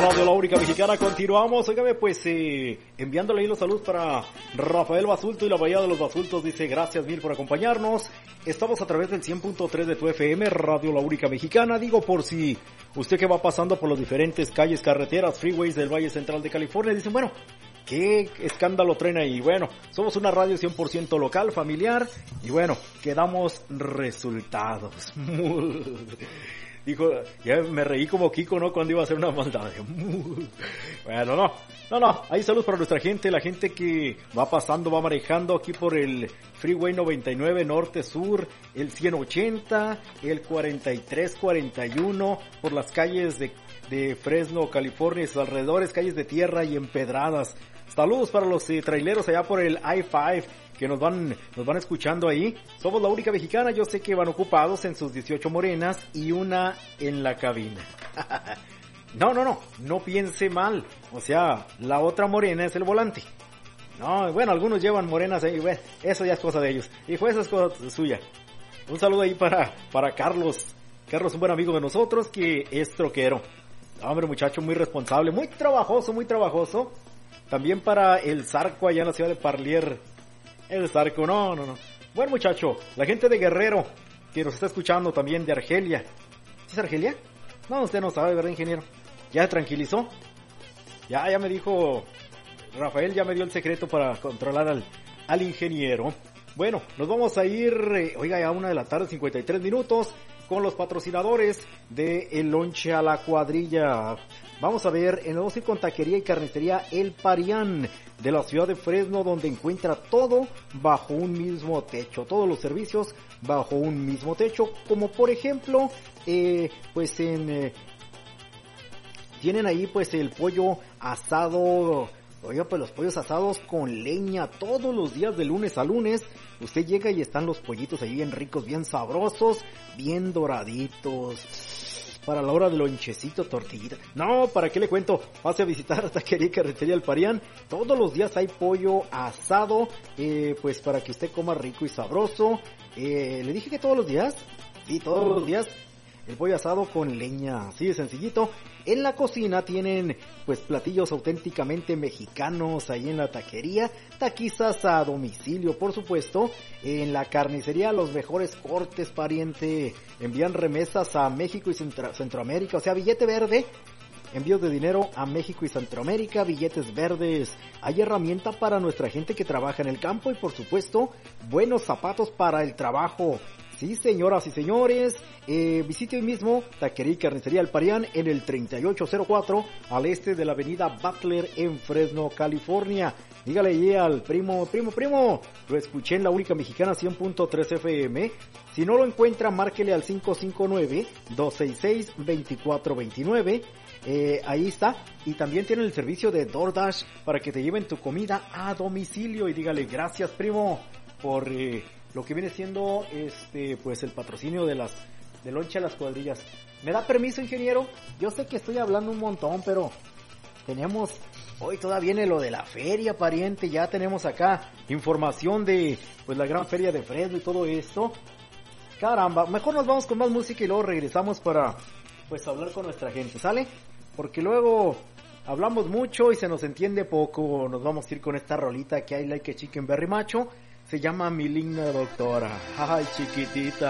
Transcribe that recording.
Radio La Única Mexicana. Continuamos, óigame, pues enviándole ahí los saludos para Rafael Basulto y la Bahía de los Basultos. Dice, gracias mil por acompañarnos. Estamos a través del 100.3 de tu FM, Radio La Única Mexicana. Digo, por si usted que va pasando por las diferentes calles, carreteras, freeways del Valle Central de California, dicen, bueno, ¿qué escándalo traen ahí? Bueno, somos una radio 100% local, familiar, y bueno, que damos resultados. Dijo, ya me reí como Kiko, ¿no? Cuando iba a hacer una maldad. Bueno, no, ahí saludos para nuestra gente, la gente que va pasando, va manejando aquí por el Freeway 99 norte-sur, el 180, el 43-41, por las calles de Fresno, California y sus alrededores, calles de tierra y empedradas. Saludos para los traileros allá por el I-5 que nos van escuchando ahí. Somos La Única Mexicana. Yo sé que van ocupados en sus 18 morenas y una en la cabina. No piense mal. O sea, la otra morena es el volante. No, bueno, algunos llevan morenas ahí. Bueno, eso ya es cosa de ellos. Y fue esa es cosa suya. Un saludo ahí para Carlos. Carlos, un buen amigo de nosotros que es troquero. Hombre, muchacho muy responsable, muy trabajoso. También para el Zarco allá en la ciudad de Parlier. El Zarco, no. Buen muchacho. La gente de Guerrero, que nos está escuchando también de Argelia. ¿Sí es Argelia? No, usted no sabe, ¿verdad, ingeniero? ¿Ya se tranquilizó? Ya me dijo... Rafael ya me dio el secreto para controlar al ingeniero. Bueno, nos vamos a ir, oiga, ya 1:53 p.m, con los patrocinadores de El Lonche a la Cuadrilla. Vamos a ver, en el negocio con taquería y carnicería El Parián, de la ciudad de Fresno, donde encuentra todo bajo un mismo techo, todos los servicios bajo un mismo techo, como por ejemplo, tienen ahí pues el pollo asado. Oiga, pues los pollos asados con leña todos los días de lunes a lunes. Usted llega y están los pollitos ahí bien ricos, bien sabrosos, bien doraditos. Para la hora de lonchecito, tortillita. No, ¿para qué le cuento? Pase a visitar Taquería y Carnicería El Parián. Todos los días hay pollo asado, pues para que usted coma rico y sabroso. ¿Le dije que todos los días? Sí, todos los días. El pollo asado con leña, así de sencillito. En la cocina tienen pues platillos auténticamente mexicanos ahí en la taquería, taquizas a domicilio, por supuesto. En la carnicería los mejores cortes, pariente. Envían remesas a México y Centroamérica, o sea, billete verde. Envíos de dinero a México y Centroamérica, billetes verdes. Hay herramienta para nuestra gente que trabaja en el campo y por supuesto, buenos zapatos para el trabajo. Sí, señoras y señores, visite hoy mismo Taquería y Carnicería El Parián en el 3804 al este de la avenida Butler en Fresno, California. Dígale ahí al primo, lo escuché en La Única Mexicana 100.3 FM. Si no lo encuentra, márquele al 559-266-2429. Ahí está. Y también tienen el servicio de DoorDash para que te lleven tu comida a domicilio. Y dígale, gracias primo por... lo que viene siendo pues el patrocinio de Lonche a las Cuadrillas. ¿Me da permiso, ingeniero? Yo sé que estoy hablando un montón, pero tenemos hoy todavía viene lo de la feria, pariente. Ya tenemos acá información de pues la gran feria de Fresno y todo esto. Caramba, mejor nos vamos con más música y luego regresamos para pues hablar con nuestra gente, ¿sale? Porque luego hablamos mucho y se nos entiende poco. Nos vamos a ir con esta rolita que hay like a Chicken Berry Macho. Se llama Mi Linda Doctora. Ay, chiquitita.